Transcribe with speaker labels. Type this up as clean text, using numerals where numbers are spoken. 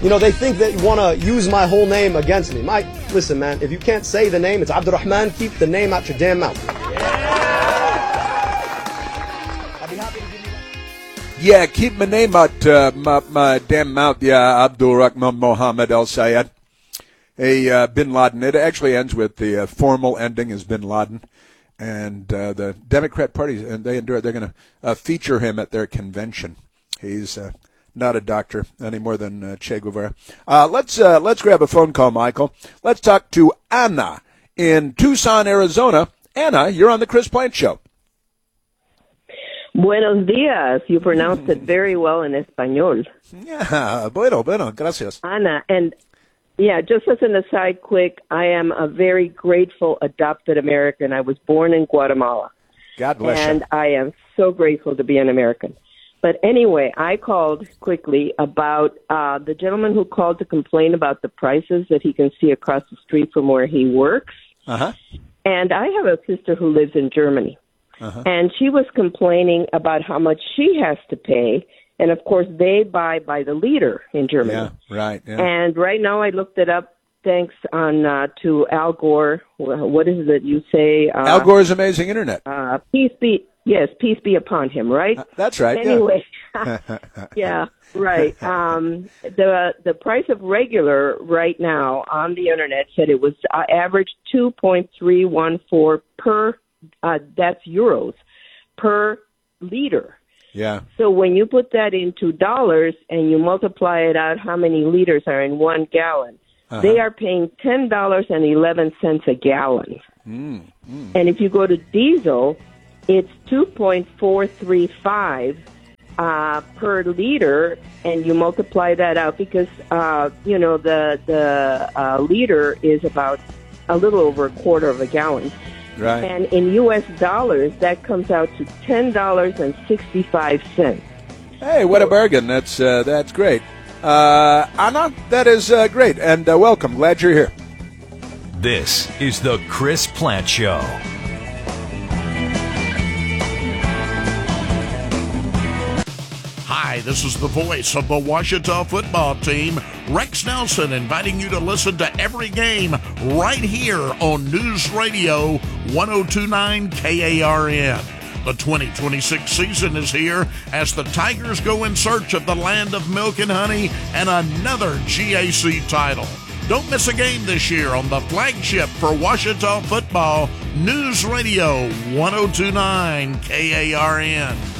Speaker 1: they think that you want to use my whole name against me. Listen, man, if you can't say the name, it's Abdurrahman. Keep the name out your damn mouth. I'd be happy to give you that.
Speaker 2: Yeah, keep my name out my damn mouth. Yeah, Abdul Rahman Mohammed Al Sayed. Bin Laden. It actually ends with the formal ending is Bin Laden. And the Democrat Party, and they're going to feature him at their convention. He's not a doctor any more than Che Guevara. Let's grab a phone call, Michael. Let's talk to Anna in Tucson, Arizona. Anna, you're on the Chris Plante Show.
Speaker 3: Buenos días. You pronounced it very well in Español.
Speaker 2: Yeah, bueno, gracias.
Speaker 3: Ana, and yeah, just as an aside quick, I am a very grateful adopted American. I was born in Guatemala.
Speaker 2: God bless you.
Speaker 3: And I am so grateful to be an American. But anyway, I called quickly about the gentleman who called to complain about the prices that he can see across the street from where he works.
Speaker 2: Uh-huh.
Speaker 3: And I have a sister who lives in Germany. Uh-huh. And she was complaining about how much she has to pay. And, of course, they buy by the liter in Germany.
Speaker 2: Yeah, right. Yeah.
Speaker 3: And right now I looked it up thanks to Al Gore. What is it that you say?
Speaker 2: Al Gore's Amazing Internet.
Speaker 3: Peace be upon him, right?
Speaker 2: That's right.
Speaker 3: Anyway, yeah, right. The price of regular right now on the Internet said it was average 2.314 per, that's euros, per liter.
Speaker 2: Yeah.
Speaker 3: So when you put that into dollars and you multiply it out, how many liters are in 1 gallon? Uh-huh. They are paying $10.11 a gallon. And if you go to diesel, it's 2.435 per liter, and you multiply that out because the liter is about a little over a quarter of a gallon.
Speaker 2: Right.
Speaker 3: And in U.S. dollars, that comes out to $10.65.
Speaker 2: Hey, what a bargain. That's great. Anna, that is great. And welcome. Glad you're here.
Speaker 4: This is the Chris Plante Show.
Speaker 5: Hi, this is the voice of the Ouachita football team, Rex Nelson, inviting you to listen to every game right here on News Radio 1029 KARN. The 2026 season is here as the Tigers go in search of the land of milk and honey and another GAC title. Don't miss a game this year on the flagship for Ouachita football, News Radio 1029 KARN.